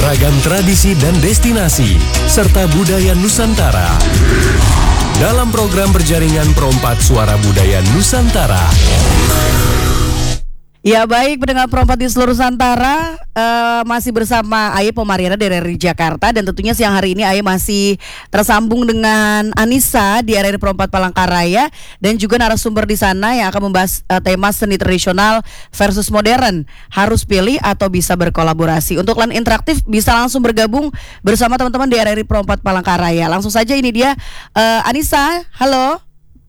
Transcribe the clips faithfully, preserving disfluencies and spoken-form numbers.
beragam tradisi dan destinasi, serta budaya Nusantara. Dalam program berjaringan Perompak Suara Budaya Nusantara. Ya baik, pendengar Perompak di seluruh Nusantara, uh, masih bersama Aye Pomariana dari R R I Jakarta. Dan tentunya siang hari ini Aye masih tersambung dengan Anissa di R R I Perompak Palangkaraya. Dan juga narasumber di sana yang akan membahas uh, tema seni tradisional versus modern. Harus pilih atau bisa berkolaborasi. Untuk line interaktif bisa langsung bergabung bersama teman-teman di R R I Perompak Palangkaraya. Langsung saja ini dia uh, Anissa, halo.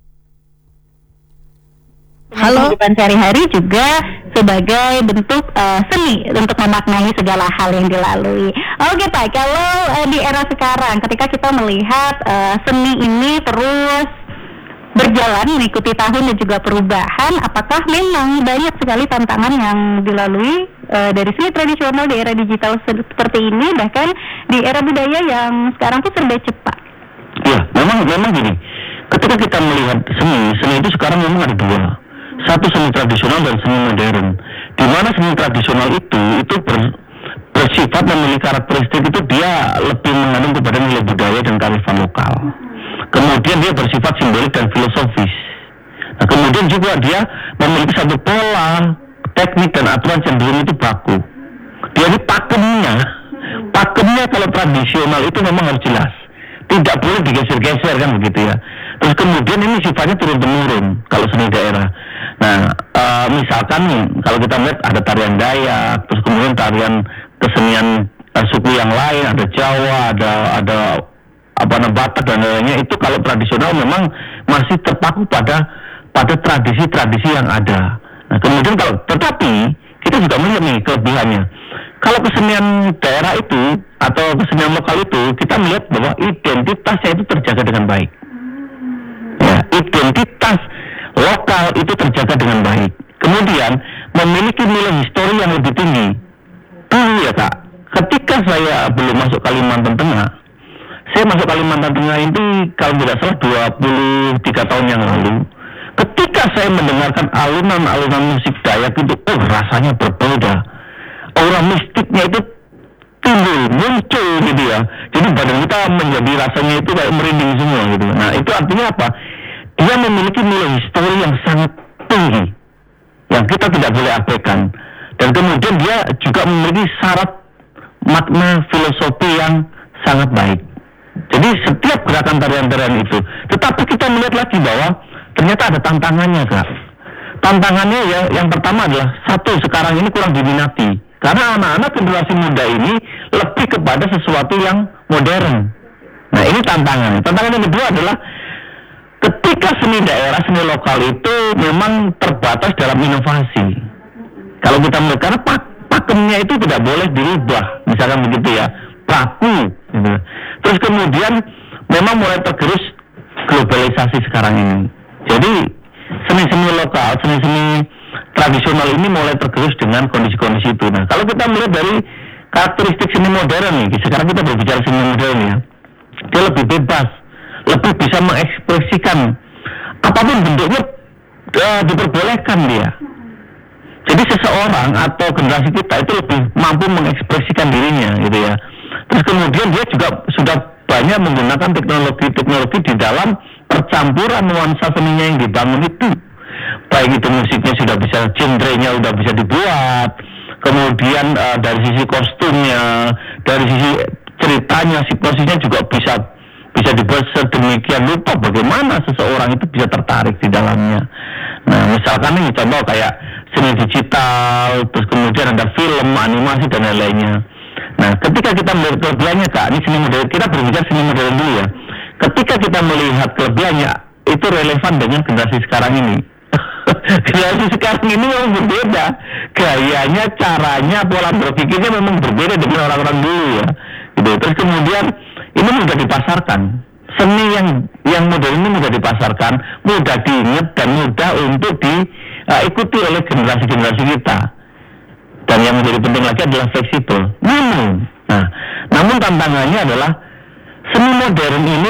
Halo. Kehidupan sehari-hari juga sebagai bentuk uh, seni untuk memaknai segala hal yang dilalui. Oke Pak, kalau uh, di era sekarang ketika kita melihat uh, seni ini terus berjalan mengikuti tahun dan juga perubahan, apakah memang banyak sekali tantangan yang dilalui uh, dari seni tradisional di era digital seperti ini, bahkan di era budaya yang sekarang tuh serba cepat? Ya, memang memang gini. Ketika kita melihat seni, seni itu sekarang memang ada dua. Satu seni tradisional dan seni modern. Di mana seni tradisional itu itu ber, bersifat memiliki karakteristik itu dia lebih mengandung kepada nilai budaya dan kearifan lokal. Kemudian dia bersifat simbolik dan filosofis. Nah, kemudian juga dia memiliki satu pola, teknik dan aturan cenderung itu baku. Dia ini pakemnya, pakemnya kalau tradisional itu memang harus jelas. Tidak boleh digeser-geser kan begitu ya. Terus kemudian ini sifatnya turun-temurun kalau seni daerah. Nah, uh, misalkan nih, kalau kita melihat ada tarian Dayak, terus kemudian tarian kesenian uh, suku yang lain, ada Jawa, ada ada apa namanya Batak dan lainnya, itu kalau tradisional memang masih terpaku pada pada tradisi-tradisi yang ada. Nah, kemudian kalau tetapi kita juga melihat nih kelebihannya. Kalau kesenian daerah itu atau kesenian lokal itu, kita melihat bahwa identitasnya itu terjaga dengan baik. Ya, identitas lokal itu terjaga dengan baik. Kemudian memiliki nilai histori yang lebih tinggi. Dulu ya Kak, ketika saya belum masuk Kalimantan Tengah, saya masuk Kalimantan Tengah itu kalau tidak salah dua puluh tiga tahun yang lalu. Ketika saya mendengarkan alunan-alunan musik Dayak itu, oh rasanya berbeda. Aura mistiknya itu timbul, muncul gitu ya. Jadi badan kita menjadi rasanya itu kayak merinding semua gitu. Nah itu artinya apa? Dia memiliki nilai histori yang sangat tinggi, yang kita tidak boleh abaikan. Dan kemudian dia juga memiliki syarat makna filosofi yang sangat baik. Jadi setiap gerakan tarian-tarian itu. Tetapi kita melihat lagi bahwa ternyata ada tantangannya Kak. Tantangannya ya, yang pertama adalah satu, sekarang ini kurang diminati. Karena anak-anak generasi muda ini lebih kepada sesuatu yang modern. Nah ini tantangan. Tantangan yang kedua adalah ketika seni daerah, seni lokal itu memang terbatas dalam inovasi. Kalau kita melihat, karena pak, pakemnya itu tidak boleh dirubah, misalkan begitu ya, baku. Gitu. Terus kemudian memang mulai tergerus globalisasi sekarang ini. Jadi seni-seni lokal, seni-seni tradisional ini mulai tergerus dengan kondisi-kondisi itu. Nah, kalau kita melihat dari karakteristik seni modern nih, sekarang kita berbicara seni modern ya, dia lebih bebas, lebih bisa mengekspresikan apapun bentuknya, uh, diperbolehkan dia. Jadi seseorang atau generasi kita itu lebih mampu mengekspresikan dirinya, gitu ya. Terus kemudian dia juga sudah banyak menggunakan teknologi-teknologi di dalam percampuran nuansa seninya yang dibangun itu. Baik itu musiknya sudah bisa, genrenya sudah bisa dibuat, kemudian uh, dari sisi kostumnya, dari sisi ceritanya, situasinya juga bisa bisa dibuat sedemikian rupa bagaimana seseorang itu bisa tertarik di dalamnya. Nah, misalkan ini contoh kayak seni digital, terus kemudian ada film, animasi dan lain-lainnya. Nah, ketika kita melihat kelebihannya Kak, ini seni modern, kita berbicara seni modern dulu ya. Ketika kita melihat kelebihannya, itu relevan dengan generasi sekarang ini. Generasi sekarang ini memang berbeda. Gayanya, caranya, pola berpikirnya memang berbeda dengan orang-orang dulu ya. Gitu. Terus kemudian ini mudah dipasarkan. Seni yang yang modern ini mudah dipasarkan, mudah diingat dan mudah untuk diikuti uh, oleh generasi-generasi kita. Dan yang menjadi penting lagi adalah fleksibel. Namun, nah, namun tantangannya adalah seni modern ini